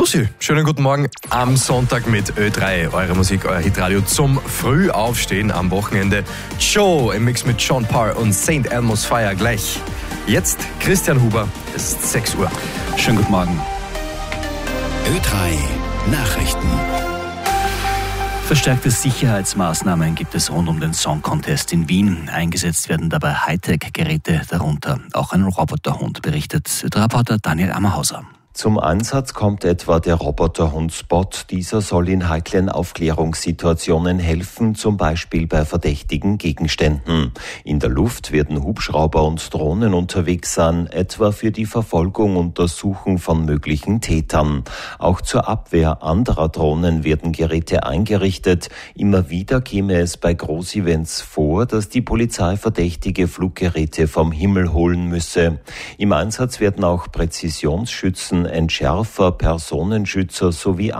Grüßi, schönen guten Morgen am Sonntag mit Ö3, eure Musik, euer Hitradio zum Frühaufstehen am Wochenende. Joe im Mix mit Sean Parr und St. Elmo's Fire gleich. Jetzt Christian Huber, es ist 6 Uhr. Schönen guten Morgen. Ö3 Nachrichten. Verstärkte Sicherheitsmaßnahmen gibt es rund um den Song Contest in Wien. Eingesetzt werden dabei Hightech-Geräte, darunter auch ein Roboterhund, berichtet der Reporter Daniel Ammerhauser. Zum Einsatz kommt etwa der Roboterhund Spot. Dieser soll in heiklen Aufklärungssituationen helfen, zum Beispiel bei verdächtigen Gegenständen. In der Luft werden Hubschrauber und Drohnen unterwegs sein, etwa für die Verfolgung und Untersuchung von möglichen Tätern. Auch zur Abwehr anderer Drohnen werden Geräte eingerichtet. Immer wieder käme es bei Großevents vor, dass die Polizei verdächtige Fluggeräte vom Himmel holen müsse. Im Einsatz werden auch Präzisionsschützen, Entschärfer, Personenschützer sowie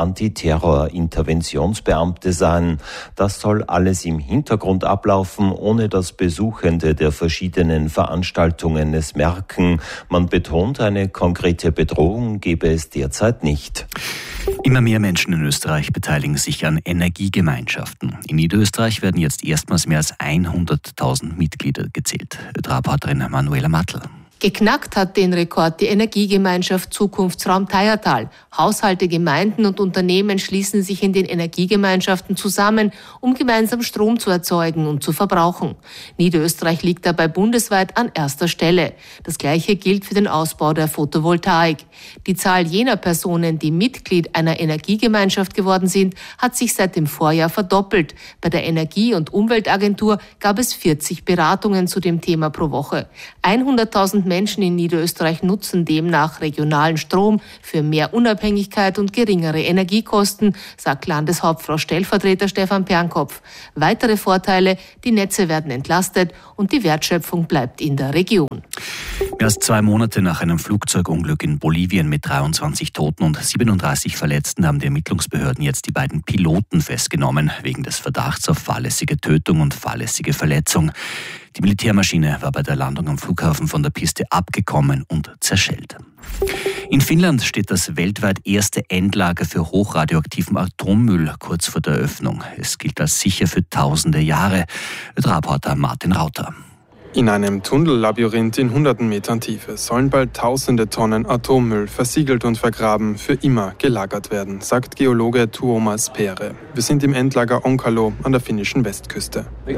Antiterror-Interventionsbeamte sein. Das soll alles im Hintergrund ablaufen, ohne dass Besuchende der verschiedenen Veranstaltungen es merken. Man betont, eine konkrete Bedrohung gebe es derzeit nicht. Immer mehr Menschen in Österreich beteiligen sich an Energiegemeinschaften. In Niederösterreich werden jetzt erstmals mehr als 100.000 Mitglieder gezählt. Reporterin Manuela Mattl. Geknackt hat den Rekord die Energiegemeinschaft Zukunftsraum Teiertal. Haushalte, Gemeinden und Unternehmen schließen sich in den Energiegemeinschaften zusammen, um gemeinsam Strom zu erzeugen und zu verbrauchen. Niederösterreich liegt dabei bundesweit an erster Stelle. Das Gleiche gilt für den Ausbau der Photovoltaik. Die Zahl jener Personen, die Mitglied einer Energiegemeinschaft geworden sind, hat sich seit dem Vorjahr verdoppelt. Bei der Energie- und Umweltagentur gab es 40 Beratungen zu dem Thema pro Woche. 100.000 Menschen in Niederösterreich nutzen demnach regionalen Strom für mehr Unabhängigkeit und geringere Energiekosten, sagt Landeshauptfrau Stellvertreter Stefan Pernkopf. Weitere Vorteile: die Netze werden entlastet und die Wertschöpfung bleibt in der Region. Mehr als 2 Monate nach einem Flugzeugunglück in Bolivien mit 23 Toten und 37 Verletzten haben die Ermittlungsbehörden jetzt die beiden Piloten festgenommen, wegen des Verdachts auf fahrlässige Tötung und fahrlässige Verletzung. Die Militärmaschine war bei der Landung am Flughafen von der Piste abgekommen und zerschellt. In Finnland steht das weltweit erste Endlager für hochradioaktiven Atommüll kurz vor der Eröffnung. Es gilt als sicher für tausende Jahre. Der Reporter Martin Rauter. In einem Tunnellabyrinth in hunderten Metern Tiefe sollen bald tausende Tonnen Atommüll versiegelt und vergraben für immer gelagert werden, sagt Geologe Tuomas Pere. Wir sind im Endlager Onkalo an der finnischen Westküste. Die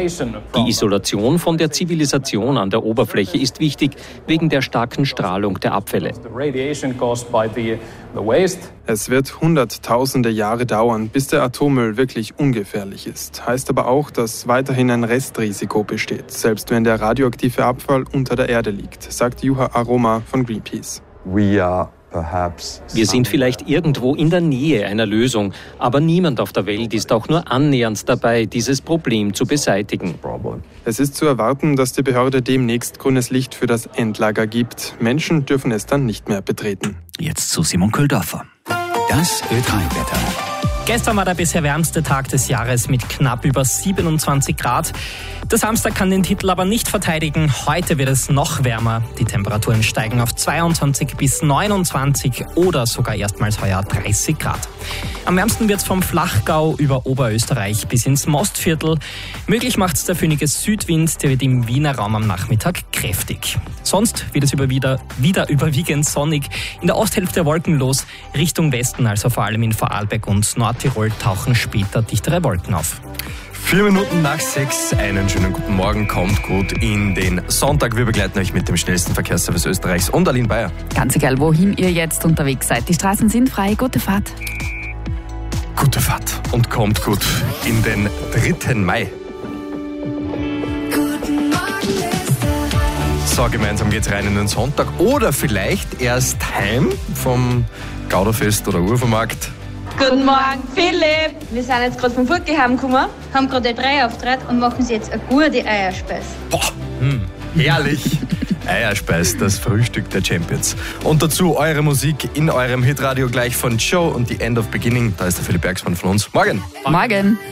Isolation von der Zivilisation an der Oberfläche ist wichtig, wegen der starken Strahlung der Abfälle. Es wird hunderttausende Jahre dauern, bis der Atommüll wirklich ungefährlich ist. Heißt aber auch, dass weiterhin ein Restrisiko besteht, selbst wenn der radioaktive Abfall unter der Erde liegt, sagt Juha Aroma von Greenpeace. Wir sind vielleicht irgendwo in der Nähe einer Lösung, aber niemand auf der Welt ist auch nur annähernd dabei, dieses Problem zu beseitigen. Es ist zu erwarten, dass die Behörde demnächst grünes Licht für das Endlager gibt. Menschen dürfen es dann nicht mehr betreten. Jetzt zu Simon Köhldorfer. Das Ö3-Wetter. Gestern war der bisher wärmste Tag des Jahres mit knapp über 27 Grad. Der Samstag kann den Titel aber nicht verteidigen. Heute wird es noch wärmer. Die Temperaturen steigen auf 22 bis 29 oder sogar erstmals heuer 30 Grad. Am wärmsten wird es vom Flachgau über Oberösterreich bis ins Mostviertel. Möglich macht es der föhnige Südwind, der wird im Wiener Raum am Nachmittag kräftig. Sonst wird es wieder überwiegend sonnig. In der Osthälfte wolkenlos. Richtung Westen, also vor allem in Vorarlberg und Nordtirol, tauchen später dichtere Wolken auf. 4 Minuten nach 6, einen schönen guten Morgen, kommt gut in den Sonntag. Wir begleiten euch mit dem schnellsten Verkehrsservice Österreichs und Aline Bayer. Ganz egal, wohin ihr jetzt unterwegs seid. Die Straßen sind frei, gute Fahrt. Gute Fahrt und kommt gut in den 3. Mai. So, gemeinsam geht's rein in den Sonntag oder vielleicht erst heim vom Gauderfest oder Urvermarkt. Guten Morgen, Philipp! Wir sind jetzt gerade vom Furtge heimgekommen, haben gerade den 3-Auftritt und machen sie jetzt eine gute Eierspeis. Boah, herrlich! Eierspeis, das Frühstück der Champions. Und dazu eure Musik in eurem Hitradio gleich von Joe und The End of Beginning. Da ist der Philipp Bergsmann von uns. Morgen! Morgen!